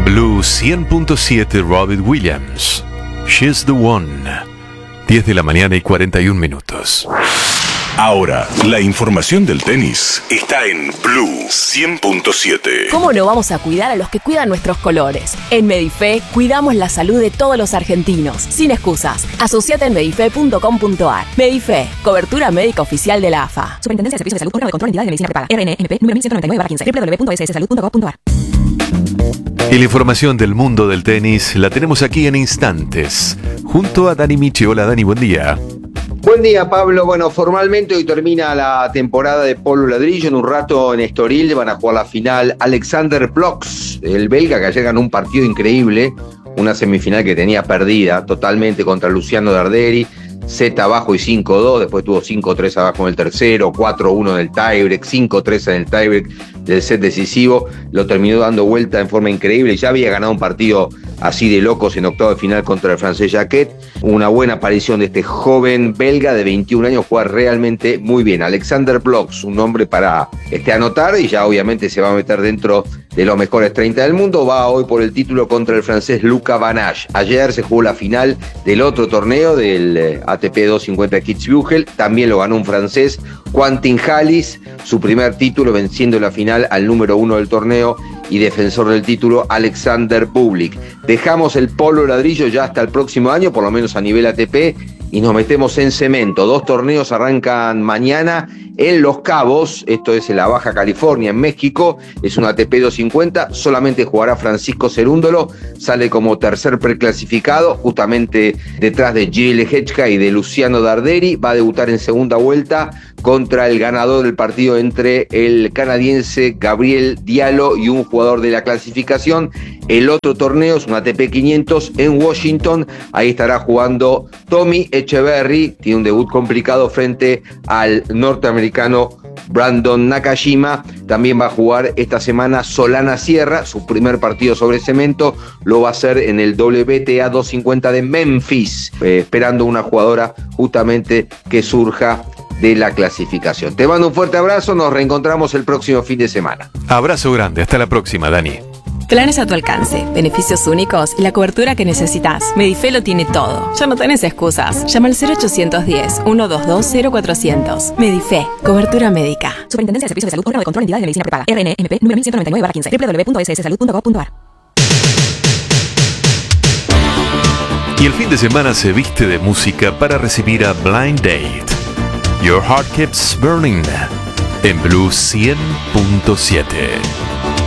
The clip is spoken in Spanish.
Blue 100.7 Robbie Williams. She's the One. 10 de la mañana y 41 minutos. Ahora, la información del tenis está en Blue 100.7. ¿Cómo no vamos a cuidar a los que cuidan nuestros colores? En Medife cuidamos la salud de todos los argentinos, sin excusas. Asociate en medife.com.ar. Medife, cobertura médica oficial de la AFA. Superintendencia de Servicios de Salud, órgano de control de entidades de medicina prepaga. RNMP número 1199/15. www.sssalud.gov.ar. Y la información del mundo del tenis la tenemos aquí en instantes, junto a Dani Michi. Hola Dani, buen día. Buen día, Pablo. Bueno, formalmente hoy termina la temporada de polo ladrillo. En un rato en Estoril van a jugar la final Alexander Plox, el belga que ayer ganó un partido increíble, una semifinal que tenía perdida totalmente contra Luciano Darderi. Set abajo y 5-2, después tuvo 5-3 abajo en el tercero, 4-1 en el tiebreak, 5-3 en el tiebreak del set decisivo. Lo terminó dando vuelta en forma increíble. Ya había ganado un partido así de locos en octavo de final contra el francés Jacquet. Una buena aparición de este joven belga de 21 años, juega realmente muy bien. Alexander Plox, un nombre para anotar, y ya obviamente se va a meter dentro de los mejores 30 del mundo. Va hoy por el título contra el francés Luca Van Assche. Ayer se jugó la final del otro torneo, del ATP 250 Kitzbühel. También lo ganó un francés, Quentin Halys, su primer título, venciendo en la final al número 1 del torneo y defensor del título, Alexander Bublik. Dejamos el polo ladrillo ya hasta el próximo año, por lo menos a nivel ATP, y nos metemos en cemento. 2 torneos arrancan mañana en Los Cabos, esto es en la Baja California, en México. Es un ATP 250, solamente jugará Francisco Cerúndolo, sale como tercer preclasificado, justamente detrás de Gilles Lehechka y de Luciano Darderi. Va a debutar en segunda vuelta contra el ganador del partido entre el canadiense Gabriel Diallo y un jugador de la clasificación. El otro torneo es un ATP 500 en Washington, ahí estará jugando Tommy Echeverry, tiene un debut complicado frente al norteamericano Brandon Nakashima. También va a jugar esta semana Solana Sierra, su primer partido sobre cemento, lo va a hacer en el WTA 250 de Memphis, esperando una jugadora justamente que surja de la clasificación. Te mando un fuerte abrazo, nos reencontramos el próximo fin de semana. Abrazo grande, hasta la próxima, Dani. Planes a tu alcance, beneficios únicos y la cobertura que necesitas. Medife lo tiene todo. Ya no tenés excusas. Llama al 0810-122-0400. Medife, cobertura médica. Superintendencia de Servicios de Salud, órgano de control de entidades de medicina prepaga. RNMP número 1199/15. www.sssalud.gov.ar. Y el fin de semana se viste de música para recibir a Blind Date. Your Heart Keeps Burning en Blue 100.7.